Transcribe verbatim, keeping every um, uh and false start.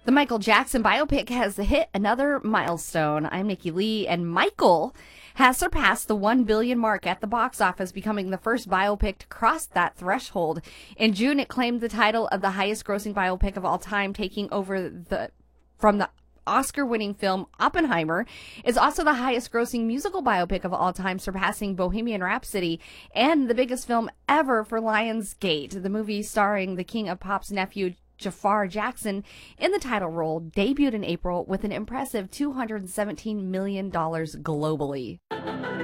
The Michael Jackson biopic has hit another milestone. I'm Nikki Lee, and Michael has surpassed the one billion mark at the box office, becoming the first biopic to cross that threshold. In June, it claimed the title of the highest grossing biopic of all time, taking over the from the Oscar-winning film Oppenheimer. Is also the highest grossing musical biopic of all time, surpassing Bohemian Rhapsody, and the biggest film ever for Lionsgate. The movie starring the King of Pop's nephew, Jafar Jackson, in the title role, debuted in April with an impressive two hundred seventeen million dollars globally.